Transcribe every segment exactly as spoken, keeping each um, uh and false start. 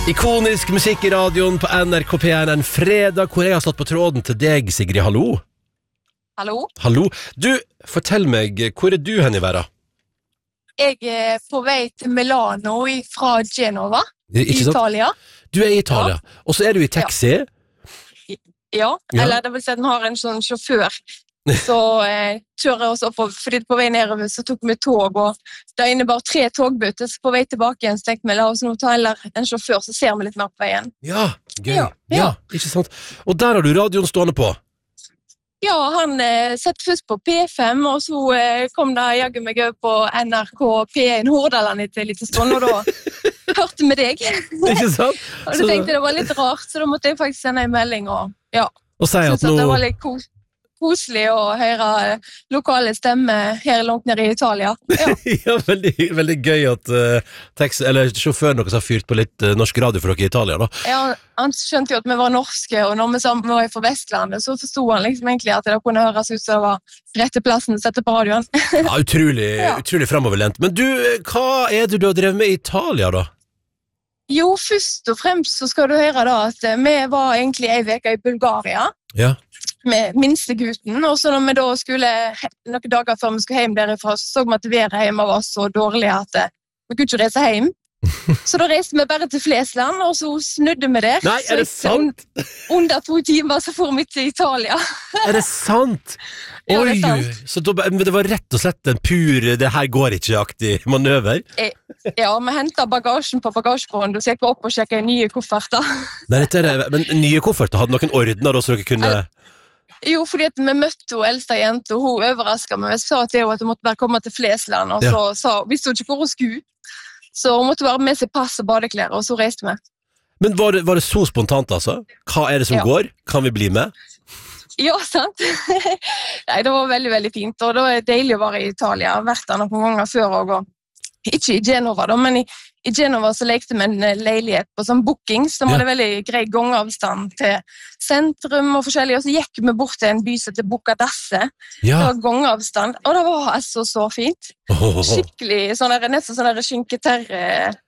Ikonisk musikk I radioen på N R K P en en fredag, hvor jeg har slått på tråden til deg, Sigrid. Hallo. Hallo. Hallo. Du, fortell meg, hvor er du hen I verden? Jeg er på vei til Milano fra Genova, I Italia. Du er I Italia, ja. Og så er du I taxi? Ja. Ja, eller det vil si at den har en sånn sjåfør. Så eh, kjører jeg også på, fordi på vei nedover så tok vi tog, og det innebar tre togbøter, så på vei tilbake igjen så tenkte vi, la oss nå ta heller en sjåfør, så ser vi litt mer på veien. Ja, gøy. Ja, ja. ja ikke sant. Og der har du radioen stående på? Ja, han eh, sett først på P fem, og så eh, kom det jaggu meg på N R K P en Hordaland etter litt stund, og da hørte vi deg. Ikke sant? Og du tenkte det var litt rart, så da måtte jeg faktisk sende en melding, og ja. Og si at nå... det var litt kos koselig å høre lokale stemmer her langt nede I Italia. Ja, ja veldig, veldig gøy at uh, taxi, eller sjåføren deres har fyrt på litt uh, norsk radio for dere I Italia, da. Ja, han skjønte jo at vi var norske, og når vi sammen var fra Vestlandet, så forstod han liksom egentlig at det kunne høres ut som det var rette plassen å sette på radioen. Ja, utrolig, ja. Utrolig fremoverlent. Men du, hva er det du har drevet med I Italia, da? Jo, først og fremst så skal du høre da at vi var egentlig en veka I Bulgaria. Ja. Med minste gutten, og så når vi da skulle, noen dager før vi skulle hjem derifra, så så vi at været hjemme var så dårlig at vi kunne ikke reise hjem. Så da reiste vi bare til Flesland, og så snudde vi der. Nei, er det sant? Under to timer så får vi til Italia. Er det sant? Ja, Oi, det er sant. Så da, det var rett og slett en pur, det her går ikke-aktig manøver? Ja, vi hentet bagasjen på bagasjebånd, og så gikk vi opp og sjekket nye kofferter. Nei, dette er, men nye kofferter, hadde noen ordner da, så dere kunne... Jo, fordi at vi møtte hun eldste jente, og hun overrasket meg. Jeg sa til henne at hun måtte bare komme til Flesland, og så ja. sa, visste hun ikke hvor hun skulle. Så hun måtte bare med seg pass og badeklær, og så reiste vi. Men var det, var det så spontant, altså? Hva er det som ja. går? Kan vi bli med? Ja, sant. Nei, det var veldig, veldig fint, og det var deilig å være I Italia. Jeg har vært der noen ganger før, og ikke I Genova da, men I, I Genova så lekte vi en leilighet på sånn booking, som ja. hadde veldig grei gangavstand til sentrum og forskjellig, og så gikk vi bort til en by som heter Bucadasse. Ja. Det var gangavstand, og det var altså så fint. Oh. Skikkelig, sånn der, nesten sånn der skinketerre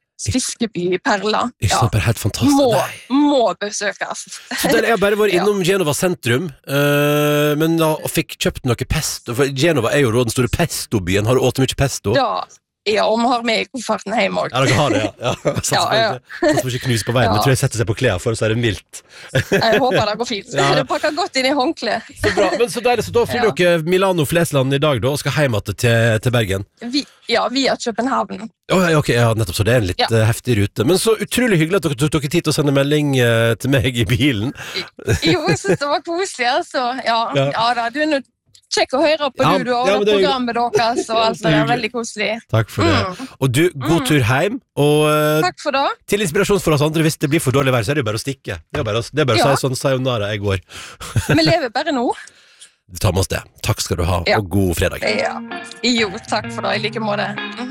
fiskeby perla. Ikke sant, bare helt fantastisk. Må, må besøkes. Så der, jeg har bare vært innom ja. Genova sentrum, uh, men da fikk kjøpt noe pesto, for Genova er jo den store pestobyen. Har du åt mye pesto? Ja. Ja, og vi har med I kofferten hjem også. Ja, dere har det, ja. ja. Sånn ja, ja. Sånn som ikke knus på veien, ja. Men tror jeg setter seg på klær for, så er det mildt. Jeg håper det går fint. Ja. Det pakker godt inn I håndkle. Så bra, men så, der, så da flyr ja. dere Milano Flesland I dag da, og skal hjem til, til Bergen? Vi, ja, via København. Oh, ja, ok, ja, nettopp, så det er en litt ja. uh, heftig rute. Men så utrolig hyggelig at dere tok dere tid til å sende melding uh, til meg I bilen. Jo, jeg synes det var koselig, altså. Ja, ja. ja da, du er nødt Kjekk å høre på ja, du, og ja, det programmet deres, og alt det er veldig koselig. Takk for det. Mm. Og du, god tur hjem, og uh, takk for det. Til inspirasjon for oss andre, hvis det blir for dårlig vær, så er det jo bare å stikke. Det er bare, det er bare ja. å si sånn, sayonara, jeg går. Vi lever bare nå. Ta med oss det. Takk skal du ha, ja. Og god fredag. Ja. Jo, takk for det, I like måte. Mm-hmm.